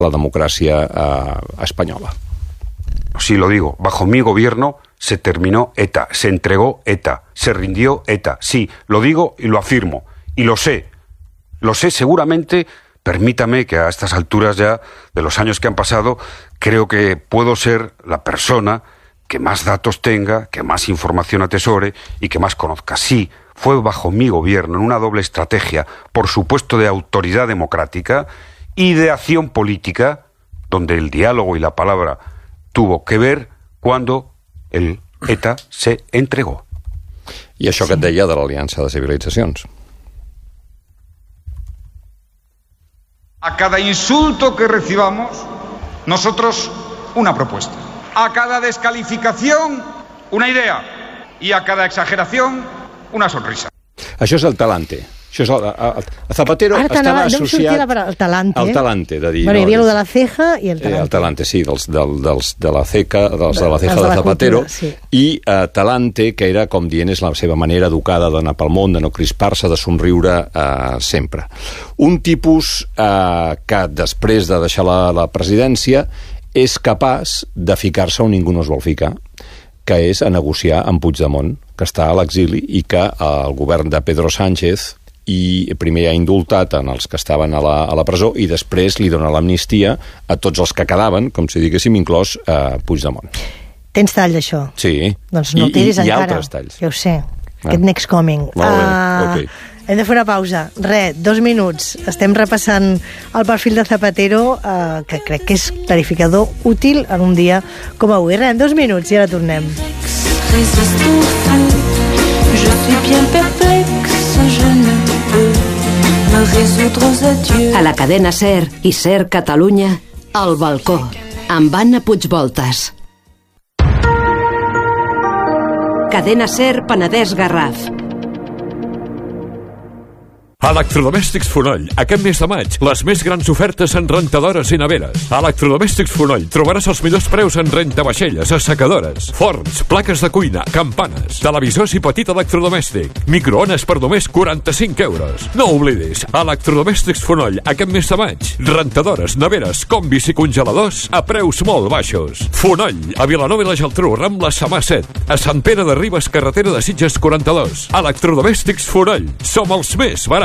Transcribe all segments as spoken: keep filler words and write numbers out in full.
la democràcia eh, espanyola. Sí, lo digo, bajo mi gobierno se terminó ETA, se entregó ETA, se rindió ETA. Sí, lo digo y lo afirmo, y lo sé. Lo sé seguramente, permítame que a estas alturas ya de los años que han pasado, creo que puedo ser la persona que más datos tenga, que más información atesore y que más conozca. Sí, fue bajo mi gobierno, en una doble estrategia, por supuesto de autoridad democrática y de acción política, donde el diálogo y la palabra tuvo que ver cuando el ETA se entregó. I això que et deia de l'Aliança de Civilitzacions. A cada insulto que recibamos, nosotros una propuesta. A cada descalificación, una idea. Y a cada exageración, una sonrisa. Això és el talante. Això és el, el, el Zapatero Ara estava no associat al talante. al talante, de dir... Bueno, hi havia no, el de la ceja i el talante. Eh, el talante, sí, dels, del, dels, de la ceca, dels de la ceja de, de la Zapatero, cultura, sí. I eh, talante, que era, com dient, és la seva manera educada d'anar pel món, de no crispar-se, de somriure eh, sempre. Un tipus eh, que després de deixar la, la presidència és capaç de ficar-se on ningú no es vol ficar, que és a negociar amb Puigdemont, que està a l'exili i que el govern de Pedro Sánchez i primer ha indultat en els que estaven a la, a la presó i després li dona l'amnistia a tots els que quedaven, com si diguéssim, inclòs eh, Puigdemont. Tens tall d'això? Sí. Doncs no I, el tiris i, encara. I altres talls. Ja ho sé. Ah. Aquest next coming. Molt bé, uh, ok. Hem de fer una pausa. Re, dos minuts. Estem repassant el perfil de Zapatero, uh, que crec que és clarificador útil en un dia com avui. Re, en dos minuts i ara tornem. Je suis bien perplexe, je ne peux me résoudre aux adieux. A la cadena SER i SER Catalunya, al balcó, amb Anna Puigvoltas. Cadena SER Penedès Garraf. Electrodomèstics Fonoll. Aquest mes de maig, les més grans ofertes en rentadores i neveres. Electrodomèstics Fonoll. Trobaràs els millors preus en rentavaixelles, assecadores, forns, plaques de cuina, campanes, televisors i petit electrodomèstic. Microones per només quaranta-cinc euros. No oblidis, Electrodomèstics Fonoll. Aquest mes de maig, rentadores, neveres, combis i congeladors a preus molt baixos. Fonoll. A Vilanova i la Geltrú, Rambla Samà set. A Sant Pere de Ribes, carretera de Sitges quaranta-dos. Electrodomèstics Fonoll. Som els més barats.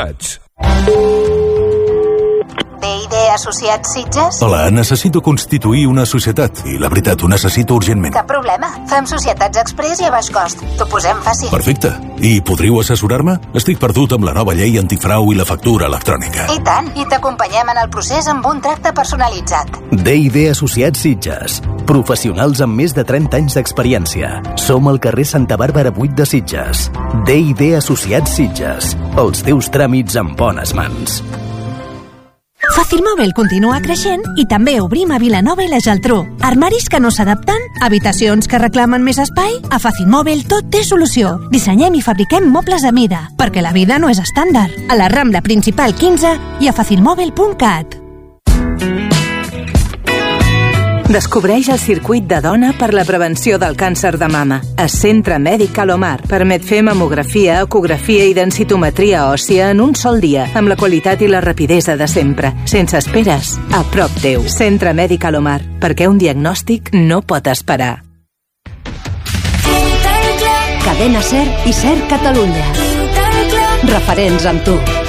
D i D Associats Sitges? Hola, necessito constituir una societat i la veritat, ho necessito urgentment. Cap problema. Fem societats express i a baix cost. T'ho posem fàcil. Perfecte. I podríeu assessorar-me? Estic perdut amb la nova llei antifrau i la factura electrònica. I tant. I t'acompanyem en el procés amb un tracte personalitzat. D i D Associats Sitges. Professionals amb més de trenta anys d'experiència. Som al carrer Santa Bàrbara vuit de Sitges. D i D Associats Sitges. Els teus tràmits en bones mans. Facilmòbil continua creixent i també obrim a Vilanova i la Geltrú. Armaris que no s'adapten? Habitacions que reclamen més espai? A Facilmòbil tot té solució. Dissenyem i fabriquem mobles a mida, perquè la vida no és estàndard. A la Rambla Principal quinze i a facilmòbil punt cat. Descobreix el circuit de dona per la prevenció del càncer de mama. A Centre Mèdic Alomar permet fer mamografia, ecografia i densitometria òssia en un sol dia, amb la qualitat i la rapidesa de sempre, sense esperes, a prop teu. Centre Mèdic Alomar, perquè un diagnòstic no pot esperar. Cadena SER i SER Catalunya. Referents amb tu.